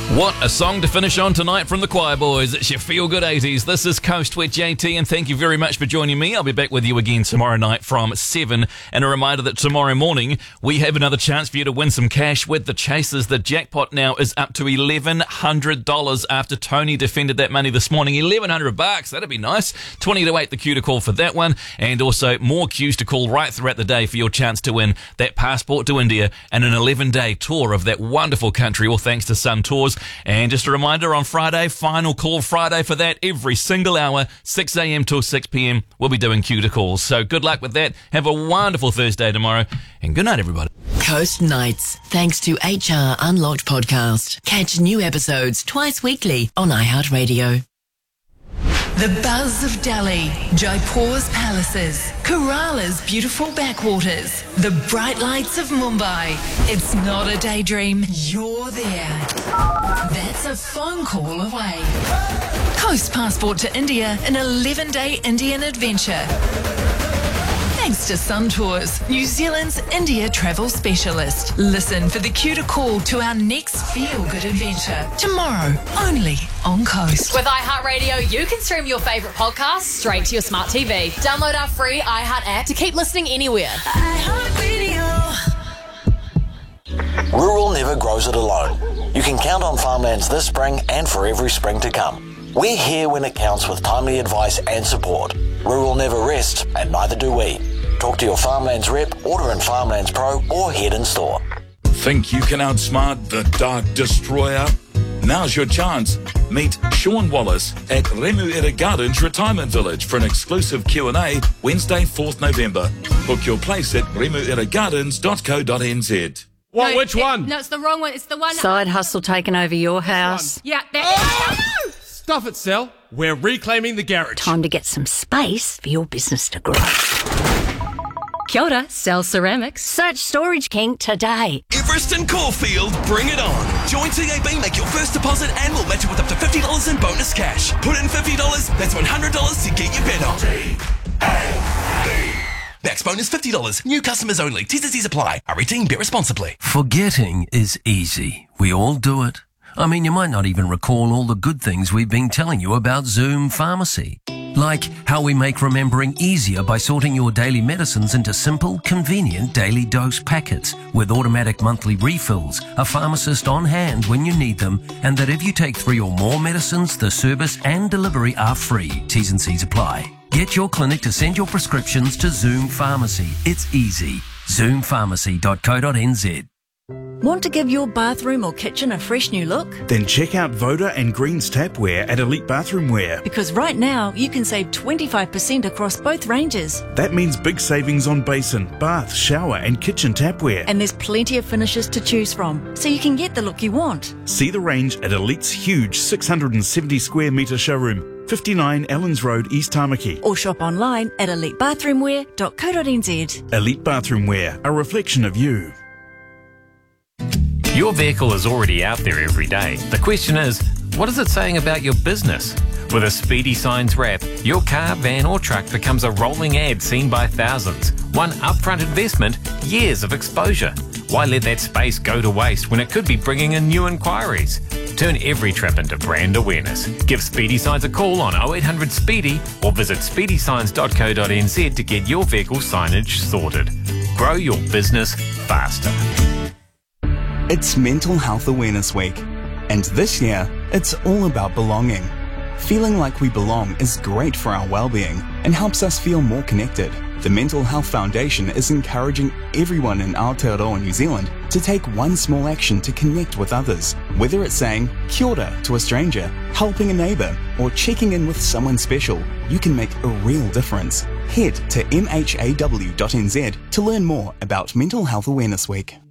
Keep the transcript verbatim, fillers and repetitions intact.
What a song to finish on tonight from the Choir Boys. It's your Feel Good eighties. This is Coast with J T, and thank you very much for joining me. I'll be back with you again tomorrow night from seven. And a reminder that tomorrow morning we have another chance for you to win some cash with the Chasers. The jackpot now is up to eleven hundred dollars after Tony defended that money this morning. eleven hundred bucks. That'd be nice. twenty to eight the cue to call for that one. And also more cues to call right throughout the day for your chance to win that passport to India and an eleven-day tour of that wonderful country, all thanks to Sun Tours. And just a reminder, on Friday, final call Friday for that, every single hour, six a.m. till six p.m, we'll be doing cue to calls. So good luck with that. Have a wonderful Thursday tomorrow, and good night, everybody. Coast Nights, thanks to H R Unlocked Podcast. Catch new episodes twice weekly on iHeartRadio. The buzz of Delhi, Jaipur's palaces, Kerala's beautiful backwaters, the bright lights of Mumbai. It's not a daydream, you're there. That's a phone call away. Coast Passport to India, an eleven-day Indian adventure. Thanks to Sun Tours, New Zealand's India travel specialist. Listen for the cue to call to our next feel-good adventure. Tomorrow, only on Coast. With iHeartRadio, you can stream your favourite podcasts straight to your smart T V. Download our free iHeart app to keep listening anywhere. iHeartRadio. Rural never grows it alone. You can count on Farmlands this spring and for every spring to come. We're here when it counts with timely advice and support. Rural never rests, and neither do we. Talk to your Farmlands rep, order in Farmlands Pro, or head in store. Think you can outsmart the Dark Destroyer? Now's your chance. Meet Sean Wallace at Remuera Gardens Retirement Village for an exclusive Q and A Wednesday, fourth November. Book your place at remuera gardens dot co dot n z. What? No, Which it, one? No, it's the wrong one. It's the one. Side hustle taking over your house. Yeah, that. Oh! Stuff it, Sel. We're reclaiming the garage. Time to get some space for your business to grow. Kia ora, Sell Ceramics. Search Storage King today. Everest and Caulfield, bring it on. Join T A B, make your first deposit and we'll match it with up to fifty dollars in bonus cash. Put in fifty dollars, that's one hundred dollars to get your bet on. T A B. Max bonus fifty dollars. New customers only. T's and C's apply. R eighteen, bet responsibly. Forgetting is easy. We all do it. I mean, you might not even recall all the good things we've been telling you about Zoom Pharmacy. Like how we make remembering easier by sorting your daily medicines into simple, convenient daily dose packets with automatic monthly refills, a pharmacist on hand when you need them, and that if you take three or more medicines, the service and delivery are free. T's and C's apply. Get your clinic to send your prescriptions to Zoom Pharmacy. It's easy. zoom pharmacy dot co dot n z. Want to give your bathroom or kitchen a fresh new look? Then check out Voda and Green's Tapware at Elite Bathroom Wear. Because right now, you can save twenty-five percent across both ranges. That means big savings on basin, bath, shower and kitchen tapware. And there's plenty of finishes to choose from, so you can get the look you want. See the range at Elite's huge six hundred seventy square metre showroom, fifty-nine Ellens Road, East Tamaki. Or shop online at elite bathroom wear dot co dot n z. Elite Bathroom Wear, a reflection of you. Your vehicle is already out there every day. The question is, what is it saying about your business? With a Speedy Signs wrap, your car, van or truck becomes a rolling ad seen by thousands. One upfront investment, years of exposure. Why let that space go to waste when it could be bringing in new inquiries? Turn every trip into brand awareness. Give Speedy Signs a call on oh eight hundred SPEEDY or visit speedy signs dot co dot n z to get your vehicle signage sorted. Grow your business faster. It's Mental Health Awareness Week, and this year, it's all about belonging. Feeling like we belong is great for our well-being and helps us feel more connected. The Mental Health Foundation is encouraging everyone in Aotearoa, New Zealand to take one small action to connect with others. Whether it's saying kia ora to a stranger, helping a neighbour, or checking in with someone special, you can make a real difference. Head to m h a w dot n z to learn more about Mental Health Awareness Week.